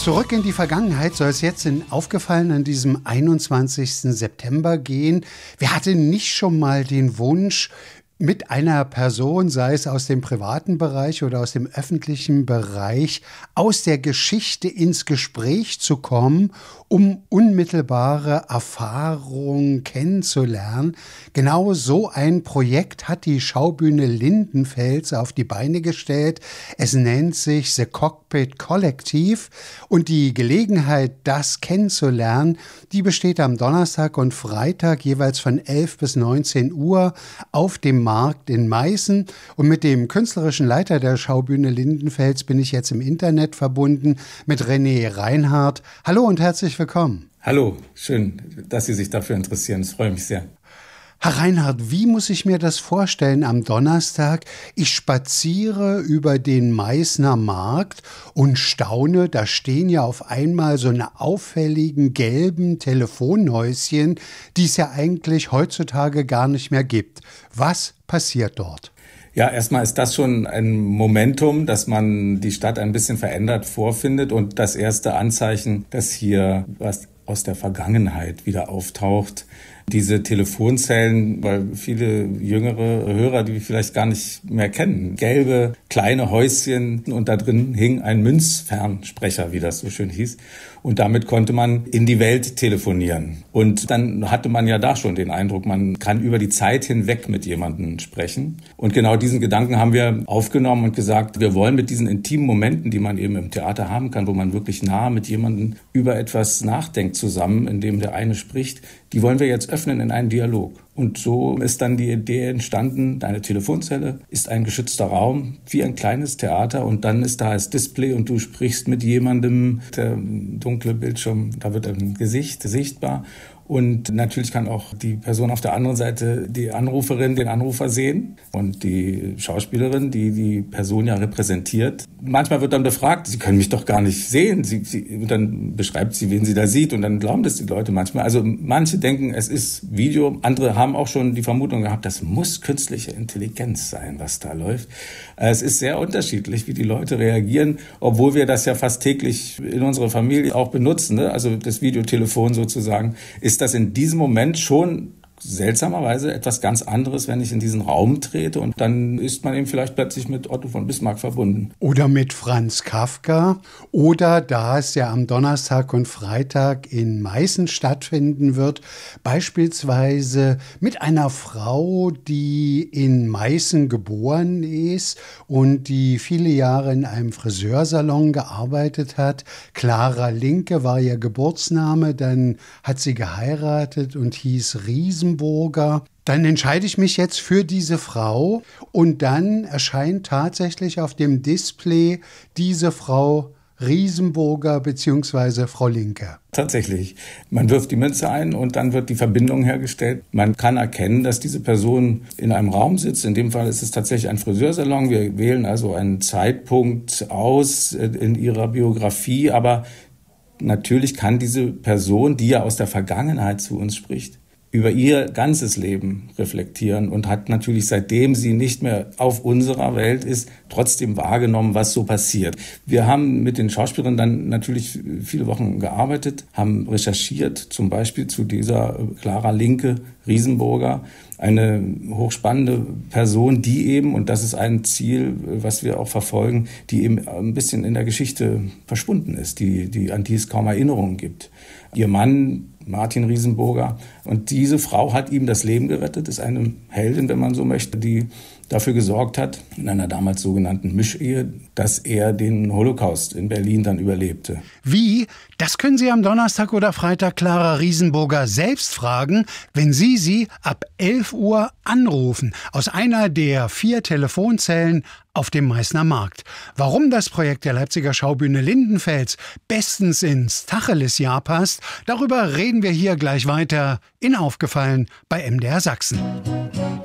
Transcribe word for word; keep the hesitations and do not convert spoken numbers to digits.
Zurück in die Vergangenheit soll es jetzt in Aufgefallen an diesem einundzwanzigsten September gehen. Wer hatte nicht schon mal den Wunsch, mit einer Person, sei es aus dem privaten Bereich oder aus dem öffentlichen Bereich, aus der Geschichte ins Gespräch zu kommen, um unmittelbare Erfahrungen kennenzulernen? Genau so ein Projekt hat die Schaubühne Lindenfels auf die Beine gestellt. Es nennt sich The Cockpit Collective und die Gelegenheit, das kennenzulernen, die besteht am Donnerstag und Freitag jeweils von elf bis neunzehn Uhr auf dem Markt in Meißen. Und mit dem künstlerischen Leiter der Schaubühne Lindenfels bin ich jetzt im Internet verbunden mit René Reinhardt. Hallo und herzlich willkommen. Hallo, schön, dass Sie sich dafür interessieren. Das freut mich sehr. Herr Reinhardt, wie muss ich mir das vorstellen am Donnerstag? Ich spaziere über den Meißner Markt und staune, da stehen ja auf einmal so eine auffälligen gelben Telefonhäuschen, die es ja eigentlich heutzutage gar nicht mehr gibt. Was passiert dort? Ja, erstmal ist das schon ein Momentum, dass man die Stadt ein bisschen verändert vorfindet und das erste Anzeichen, dass hier was aus der Vergangenheit wieder auftaucht. Diese Telefonzellen, weil viele jüngere Hörer, die wir vielleicht gar nicht mehr kennen, gelbe kleine Häuschen und da drin hing ein Münzfernsprecher, wie das so schön hieß. Und damit konnte man in die Welt telefonieren. Und dann hatte man ja da schon den Eindruck, man kann über die Zeit hinweg mit jemandem sprechen. Und genau diesen Gedanken haben wir aufgenommen und gesagt, wir wollen mit diesen intimen Momenten, die man eben im Theater haben kann, wo man wirklich nah mit jemandem über etwas nachdenkt zusammen, indem der eine spricht, die wollen wir jetzt öffnen in einen Dialog. Und so ist dann die Idee entstanden, deine Telefonzelle ist ein geschützter Raum, wie ein kleines Theater und dann ist da das Display und du sprichst mit jemandem, der dunkle Bildschirm, da wird ein Gesicht sichtbar. Und natürlich kann auch die Person auf der anderen Seite, die Anruferin, den Anrufer sehen und die Schauspielerin, die die Person ja repräsentiert. Manchmal wird dann befragt, Sie können mich doch gar nicht sehen. Sie, sie, und dann beschreibt sie, wen sie da sieht und dann glauben das die Leute manchmal. Also manche denken, es ist Video. Andere haben auch schon die Vermutung gehabt, das muss künstliche Intelligenz sein, was da läuft. Es ist sehr unterschiedlich, wie die Leute reagieren, obwohl wir das ja fast täglich in unserer Familie auch benutzen. Ne? Also das Videotelefon sozusagen ist das in diesem Moment schon seltsamerweise etwas ganz anderes, wenn ich in diesen Raum trete und dann ist man eben vielleicht plötzlich mit Otto von Bismarck verbunden. Oder mit Franz Kafka oder, da es ja am Donnerstag und Freitag in Meißen stattfinden wird, beispielsweise mit einer Frau, die in Meißen geboren ist und die viele Jahre in einem Friseursalon gearbeitet hat. Clara Linke war ihr Geburtsname, dann hat sie geheiratet und hieß Riesen. Dann entscheide ich mich jetzt für diese Frau und dann erscheint tatsächlich auf dem Display diese Frau Riesenburger bzw. Frau Linke. Tatsächlich. Man wirft die Münze ein und dann wird die Verbindung hergestellt. Man kann erkennen, dass diese Person in einem Raum sitzt. In dem Fall ist es tatsächlich ein Friseursalon. Wir wählen also einen Zeitpunkt aus in ihrer Biografie, aber natürlich kann diese Person, die ja aus der Vergangenheit zu uns spricht, über ihr ganzes Leben reflektieren und hat natürlich, seitdem sie nicht mehr auf unserer Welt ist, trotzdem wahrgenommen, was so passiert. Wir haben mit den Schauspielerinnen dann natürlich viele Wochen gearbeitet, haben recherchiert, zum Beispiel zu dieser Clara Linke Riesenburger, eine hochspannende Person, die eben, und das ist ein Ziel, was wir auch verfolgen, die eben ein bisschen in der Geschichte verschwunden ist, die, die, an die es kaum Erinnerungen gibt. Ihr Mann, Martin Riesenburger, und diese Frau hat ihm das Leben gerettet, ist eine Heldin, wenn man so möchte, die dafür gesorgt hat, in einer damals sogenannten Mischehe, dass er den Holocaust in Berlin dann überlebte. Wie? Das können Sie am Donnerstag oder Freitag Clara Riesenburger selbst fragen, wenn Sie sie ab elf Uhr anrufen, aus einer der vier Telefonzellen auf dem Meißner Markt. Warum das Projekt der Leipziger Schaubühne Lindenfels bestens ins Tacheles-Jahr passt, darüber reden wir hier gleich weiter in Aufgefallen bei M D R Sachsen.